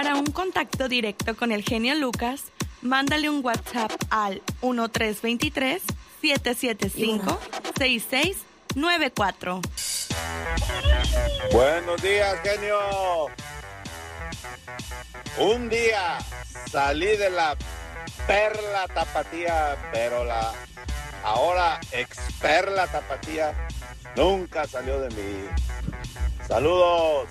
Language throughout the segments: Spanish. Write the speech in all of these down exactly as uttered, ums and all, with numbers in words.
Para un contacto directo con el genio Lucas, mándale un WhatsApp al uno tres dos tres, siete siete cinco, seis seis nueve cuatro. Buenos días, genio. Un día salí de la perla tapatía, pero la ahora experla tapatía nunca salió de mí. Saludos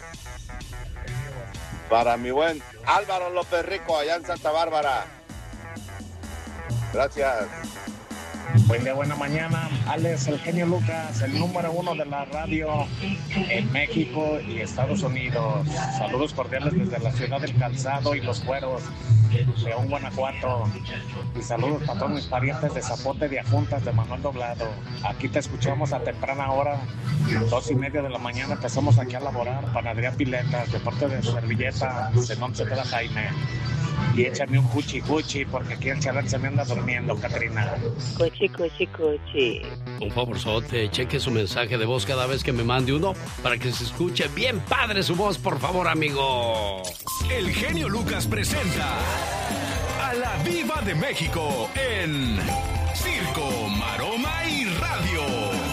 para mi buen Álvaro López Rico allá en Santa Bárbara. Gracias. Buen día, buena mañana. Alex, el genio Lucas, el número uno de la radio en México y Estados Unidos. Saludos cordiales desde la ciudad del Calzado y los Cueros, León, Guanajuato. Y saludos para todos mis parientes de Zapote de Ajuntas, de Manuel Doblado. Aquí te escuchamos a temprana hora, dos y media de la mañana. Empezamos aquí a laborar. Panadería Piletas, de parte de Servilleta, Zenón Cepeda Jaime. Y échame un cuchi cuchi porque aquí el chaval se me anda durmiendo, Catrina. Cuchi, cuchi, cuchi. Un favorzote, cheque su mensaje de voz cada vez que me mande uno para que se escuche bien padre su voz, por favor, amigo. El genio Lucas presenta a la Diva de México en Circo, Maroma y Radio.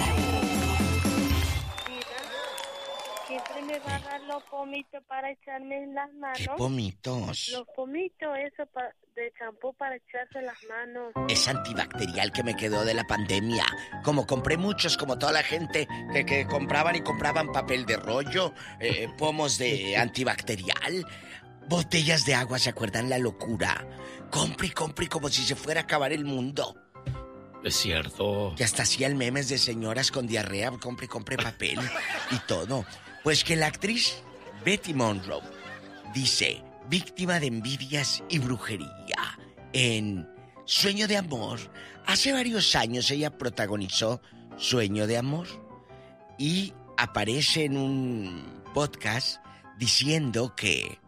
Siempre me va a dar los pomitos para echarme en las manos. ¿Qué pomitos? Los pomitos, eso pa- de champú para echarse en las manos. Es antibacterial que me quedó de la pandemia. Como compré muchos, como toda la gente que, que compraban y compraban papel de rollo, eh, pomos de antibacterial, botellas de agua, ¿se acuerdan la locura? Compre y compre como si se fuera a acabar el mundo. Es cierto. Que hasta hacían memes de señoras con diarrea, compre y compre papel y todo. Pues que la actriz Betty Monroe dice, víctima de envidias y brujería en Sueño de Amor. Hace varios años ella protagonizó Sueño de Amor y aparece en un podcast diciendo que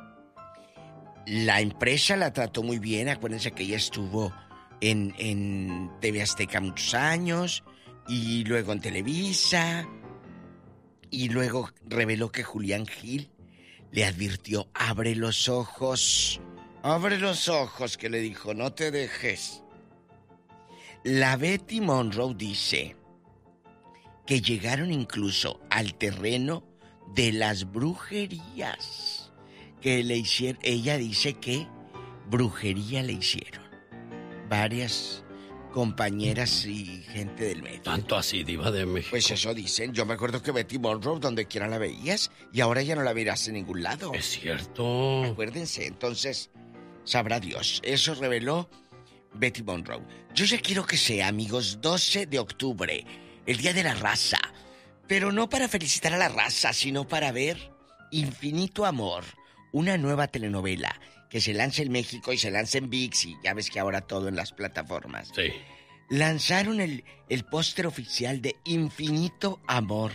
la empresa la trató muy bien. Acuérdense que ella estuvo en, en T V Azteca muchos años y luego en Televisa. Y luego reveló que Julián Gil le advirtió, abre los ojos, abre los ojos, que le dijo, no te dejes. La Betty Monroe dice que llegaron incluso al terreno de las brujerías. Que le hicieron, ella dice que brujería le hicieron varias compañeras y gente del medio. Tanto así, Diva de México. Pues eso dicen. Yo me acuerdo que Betty Monroe, donde quiera la veías, y ahora ya no la verás en ningún lado. Es cierto. Acuérdense, entonces, sabrá Dios. Eso reveló Betty Monroe. Yo ya quiero que sea, amigos, doce de octubre, el Día de la Raza. Pero no para felicitar a la raza, sino para ver Infinito Amor, una nueva telenovela que se lanza en México y se lanza en ViX, y ya ves que ahora todo en las plataformas. Sí. Lanzaron el, el póster oficial de Infinito Amor.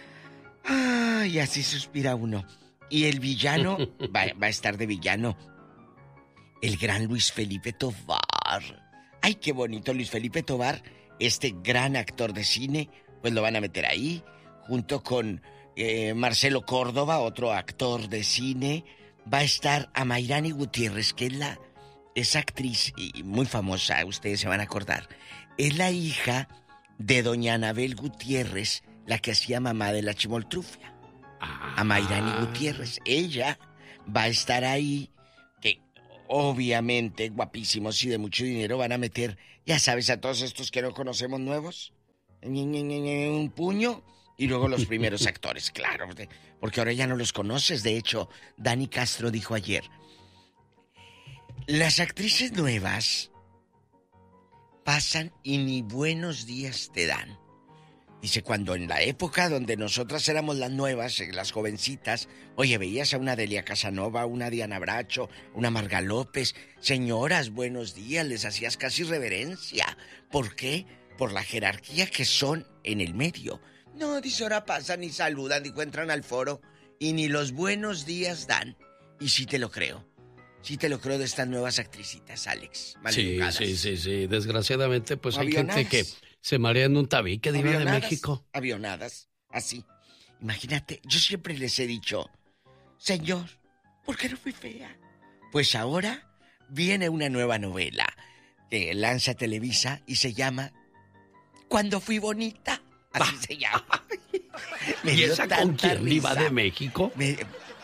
Ay, así suspira uno. Y el villano, va, va a estar de villano, el gran Luis Felipe Tovar. Ay, qué bonito, Luis Felipe Tovar, este gran actor de cine, pues lo van a meter ahí, junto con eh, Marcelo Córdoba, otro actor de cine. Va a estar Amairani Gutiérrez, que es la es actriz y muy famosa, ustedes se van a acordar. Es la hija de doña Anabel Gutiérrez, la que hacía mamá de la Chimoltrufia. Ah. Amairani Gutiérrez. Ella va a estar ahí, que obviamente guapísimos y de mucho dinero van a meter, ya sabes, a todos estos que no conocemos nuevos, un puño. Y luego los primeros actores, claro, porque ahora ya no los conoces. De hecho, Dani Castro dijo ayer, las actrices nuevas pasan y ni buenos días te dan. Dice, cuando en la época donde nosotras éramos las nuevas, las jovencitas, oye, veías a una Delia Casanova, una Diana Bracho, una Marga López, señoras, buenos días, les hacías casi reverencia. ¿Por qué? Por la jerarquía que son en el medio. No, dice, ahora pasan y saludan, digo, entran al foro y ni los buenos días dan. Y sí te lo creo. Sí te lo creo de estas nuevas actricitas, Alex. Sí, sí, sí, sí. Desgraciadamente, pues hay gente que se marea en un tabique, Diva de México. Avionadas, así. Imagínate, yo siempre les he dicho, señor, ¿por qué no fui fea? Pues ahora viene una nueva novela que lanza Televisa y se llama Cuando fui bonita. Así se llama. ¿Y esa con quién, Diva de México? Me...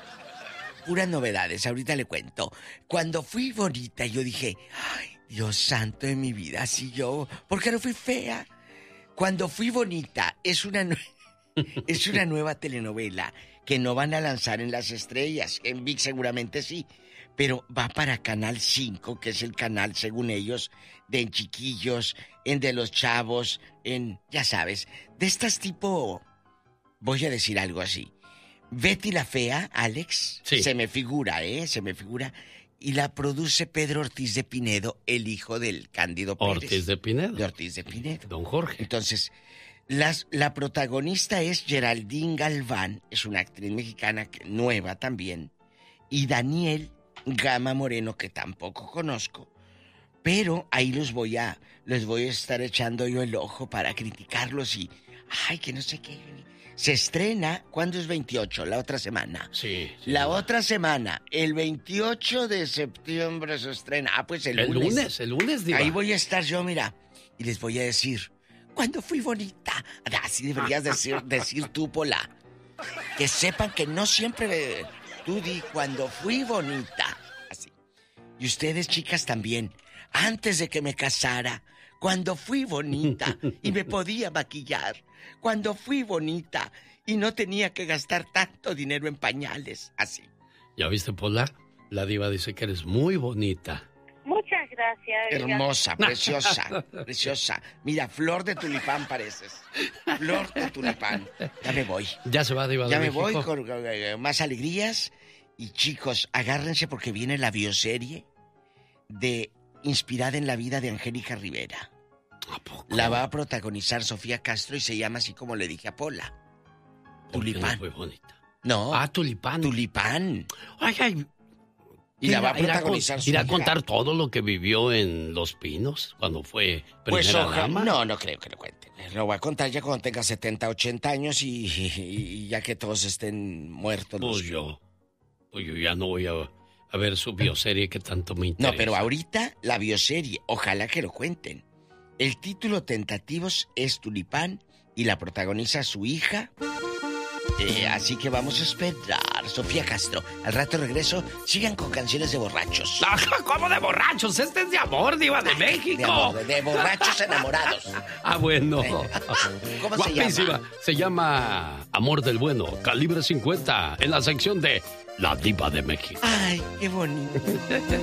Puras novedades, ahorita le cuento. Cuando fui bonita, yo dije, ay, Dios santo de mi vida, así yo, ¿por qué no fui fea? Cuando fui bonita es una, nue... es una nueva telenovela que no van a lanzar en Las Estrellas, en V I X seguramente sí, pero va para Canal cinco, que es el canal, según ellos, de En Chiquillos, en De los Chavos, en, ya sabes, de estas tipo, voy a decir algo así. Betty la Fea, Alex, sí. se me figura, ¿eh? Se me figura. Y la produce Pedro Ortiz de Pinedo, el hijo del Cándido Pérez. Ortiz de Pinedo. De Ortiz de Pinedo. Don Jorge. Entonces, las, la protagonista es Geraldine Galván, es una actriz mexicana que, nueva también. Y Daniel Gama Moreno, que tampoco conozco. Pero ahí los voy a, les voy a estar echando yo el ojo para criticarlos y... Ay, que no sé qué... Se estrena, ¿cuándo es veintiocho? La otra semana. Sí. sí la sí. otra semana, el veintiocho de septiembre se estrena. Ah, pues el, el lunes. El lunes, el lunes, Diva. Ahí voy a estar yo, mira, y les voy a decir, ¿cuándo fui bonita? Así deberías decir, decir tú, Pola. Que sepan que no siempre... Tú di, cuando fui bonita. Así. Y ustedes, chicas, también. Antes de que me casara, cuando fui bonita y me podía maquillar. Cuando fui bonita y no tenía que gastar tanto dinero en pañales, así. ¿Ya viste, Pola? La Diva dice que eres muy bonita. Muchas gracias. Hermosa, preciosa, preciosa. Mira, flor de tulipán pareces. Flor de tulipán. Ya me voy. Ya se va, Diva de Ya me México. voy con, con, con más alegrías. Y chicos, agárrense porque viene la bioserie de inspirada en la vida de Angélica Rivera. ¿A poco? La va a protagonizar Sofía Castro y se llama así como le dije a Pola. Tulipán. Muy bonita. No. Ah, Tulipán. Tulipán. Ay, ay. Y la va a Irá- irá protagonizar con- su irá a hija. contar todo lo que vivió en Los Pinos cuando fue primera Pues ojalá. dama. No, no creo que lo cuente. Lo voy a contar ya cuando tenga setenta, ochenta años y, y- y ya que todos estén muertos. Pues los- yo. Pues yo ya no voy a, a ver su bioserie que tanto me interesa. No, pero ahorita la bioserie, ojalá que lo cuenten. El título tentativos es Tulipán y la protagoniza su hija. Eh, así que vamos a esperar. Sofía Castro. Al rato regreso. Sigan con canciones de borrachos. Ajá, ¿cómo de borrachos? Este es de amor, Diva de México. De, amor, de, de borrachos enamorados. Ah, bueno. ¿Cómo se Guapísima. llama? Se llama Amor del Bueno, calibre cincuenta, en la sección de La Diva de México. Ay, qué bonito.